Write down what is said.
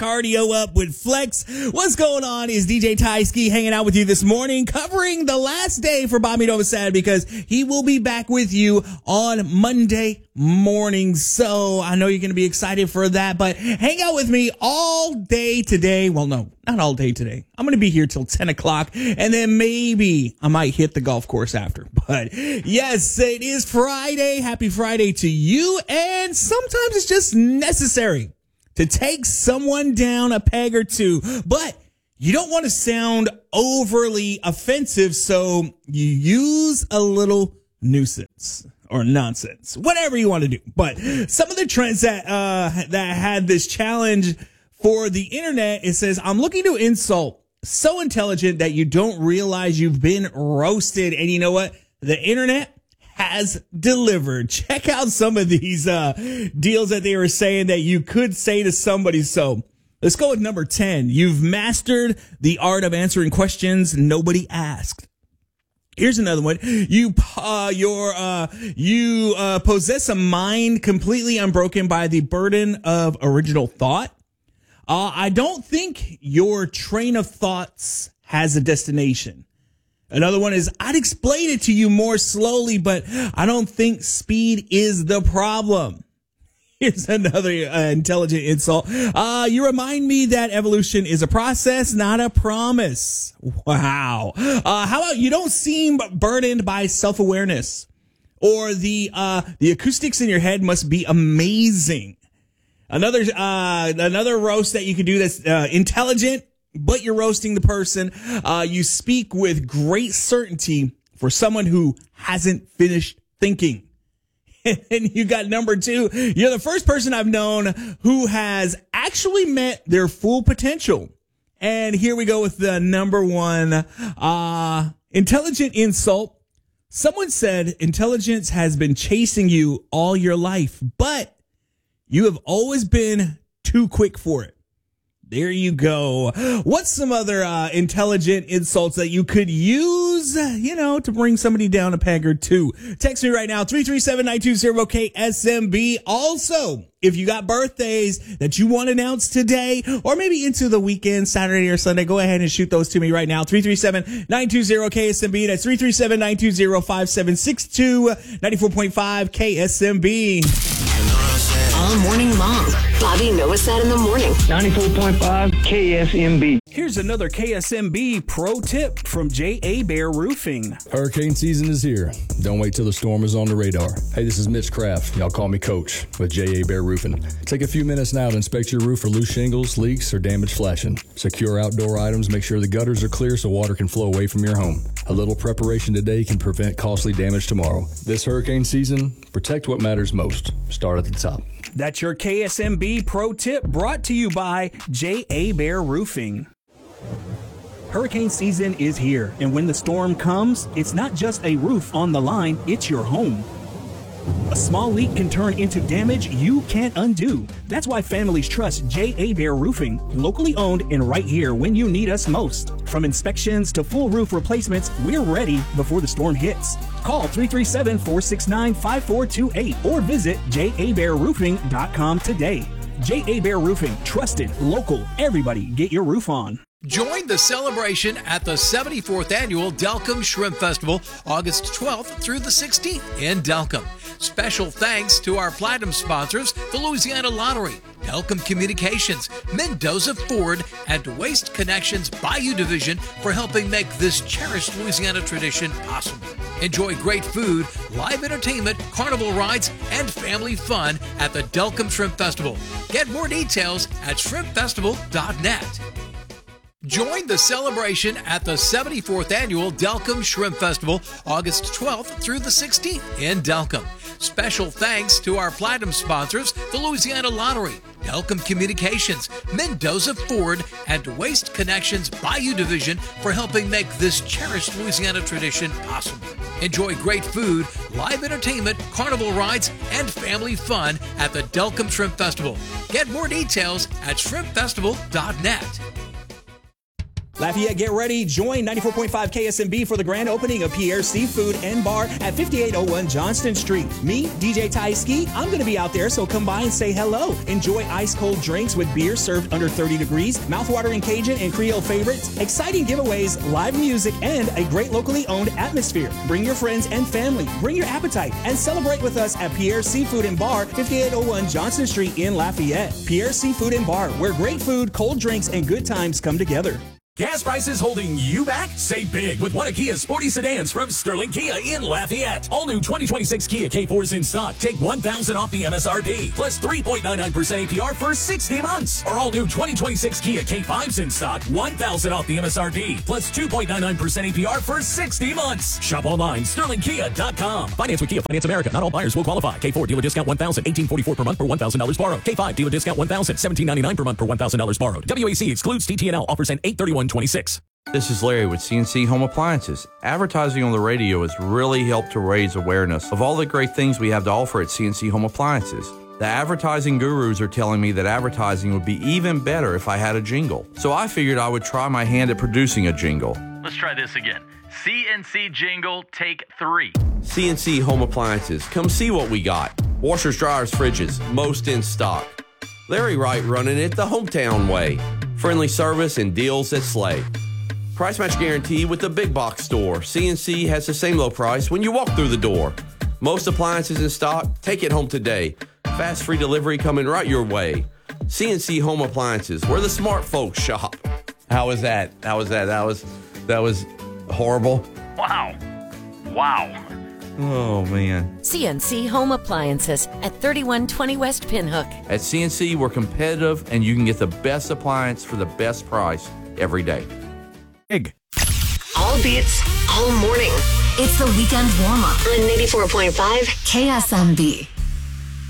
cardio up with Flex. What's going on is DJ Tyski hanging out with you this morning, covering the last day for Bobby Novosad because he will be back with you on Monday morning. So I know you're going to be excited for that, but hang out with me all day today. Well, no, not all day today. I'm going to be here till 10 o'clock and then maybe I might hit the golf course after. But yes, it is Friday. Happy Friday to you. And sometimes it's just necessary to take someone down a peg or two, but you don't want to sound overly offensive, so you use a little nuisance or nonsense, whatever you want to do. But some of the trends that had this challenge for the internet, it says, I'm looking to insult so intelligent that you don't realize you've been roasted. And you know what? The internet has delivered. Check out some of these deals that they were saying that you could say to somebody. So let's go with number 10. You've mastered the art of answering questions nobody asked. Here's another one. You possess a mind completely unbroken by the burden of original thought. I don't think your train of thoughts has a destination. Another one is, I'd explain it to you more slowly, but I don't think speed is the problem. Here's another intelligent insult. You remind me that evolution is a process, not a promise. Wow. How about you don't seem burdened by self-awareness, or the acoustics in your head must be amazing. Another roast that you could do that's intelligent, but you're roasting the person. You speak with great certainty for someone who hasn't finished thinking. And you got number 2. You're the first person I've known who has actually met their full potential. And here we go with the number 1, intelligent insult. Someone said intelligence has been chasing you all your life, but you have always been too quick for it. There you go. What's some other intelligent insults that you could use, to bring somebody down a peg or two? Text me right now, 337-920-KSMB. Also, if you got birthdays that you want to announce today or maybe into the weekend, Saturday or Sunday, go ahead and shoot those to me right now, 337-920-KSMB. That's 337-920-5762, 94.5 KSMB. All morning long. Bobby Novosad in the morning. 94.5 KSMB. Here's another KSMB pro tip from J.A. Bear Roofing. Hurricane season is here. Don't wait till the storm is on the radar. Hey, this is Mitch Kraft. Y'all call me Coach with J.A. Bear Roofing. Take a few minutes now to inspect your roof for loose shingles, leaks, or damaged flashing. Secure outdoor items. Make sure the gutters are clear so water can flow away from your home. A little preparation today can prevent costly damage tomorrow. This hurricane season, protect what matters most. Start at the top. That's your KSMB pro tip brought to you by J.A. Bear Roofing. Hurricane season is here, and when the storm comes, it's not just a roof on the line, it's your home. A small leak can turn into damage you can't undo. That's why families trust J.A. Bear Roofing, locally owned and right here when you need us most. From inspections to full roof replacements, we're ready before the storm hits. Call 337-469-5428 or visit jabearroofing.com today. J.A. Bear Roofing, trusted, local, everybody get your roof on. Join the celebration at the 74th Annual Delcambre Shrimp Festival, August 12th through the 16th in Delcambre. Special thanks to our platinum sponsors, the Louisiana Lottery, Delcambre Communications, Mendoza Ford, and Waste Connections Bayou Division for helping make this cherished Louisiana tradition possible. Enjoy great food, live entertainment, carnival rides, and family fun at the Delcambre Shrimp Festival. Get more details at shrimpfestival.net. Join the celebration at the 74th Annual Delcambre Shrimp Festival, August 12th through the 16th in Delcambre. Special thanks to our platinum sponsors, the Louisiana Lottery, Delcambre Communications, Mendoza Ford, and Waste Connections Bayou Division for helping make this cherished Louisiana tradition possible. Enjoy great food, live entertainment, carnival rides, and family fun at the Delcambre Shrimp Festival. Get more details at shrimpfestival.net. Lafayette, get ready. Join 94.5 KSMB for the grand opening of Pierre's Seafood and Bar at 5801 Johnston Street. Me, DJ Tyski, I'm going to be out there, so come by and say hello. Enjoy ice-cold drinks with beer served under 30 degrees, mouthwatering Cajun and Creole favorites, exciting giveaways, live music, and a great locally owned atmosphere. Bring your friends and family. Bring your appetite and celebrate with us at Pierre's Seafood and Bar, 5801 Johnston Street in Lafayette. Pierre's Seafood and Bar, where great food, cold drinks, and good times come together. Gas prices holding you back? Save big with one of Kia's sporty sedans from Sterling Kia in Lafayette. All new 2026 Kia K4s in stock. Take $1,000 off the MSRP, plus 3.99% APR for 60 months. Or all new 2026 Kia K5s in stock. $1,000 off the MSRP, plus 2.99% APR for 60 months. Shop online, sterlingkia.com. Finance with Kia Finance America. Not all buyers will qualify. K4 dealer discount $1,000, $1,844 per month per $1,000 borrowed. K5 dealer discount $1,000, $1,799 per month per $1,000 borrowed. WAC excludes TTNL. Offers end 8/31/26. This is Larry with CNC Home Appliances. Advertising on the radio has really helped to raise awareness of all the great things we have to offer at CNC Home Appliances. The advertising gurus are telling me that advertising would be even better if I had a jingle. So I figured I would try my hand at producing a jingle. Let's try this again. CNC jingle, take 3. CNC Home Appliances. Come see what we got. Washers, dryers, fridges, most in stock. Larry Wright running it the hometown way. Friendly service and deals that slay. Price match guarantee with the big box store. CNC has the same low price when you walk through the door. Most appliances in stock. Take it home today. Fast free delivery coming right your way. CNC Home Appliances, where the smart folks shop. How was that? That was horrible. Wow. Oh, man. CNC Home Appliances at 3120 West Pinhook. At CNC, we're competitive, and you can get the best appliance for the best price every day. All beats, all morning. It's the weekend warm-up On 94.5 KSMB.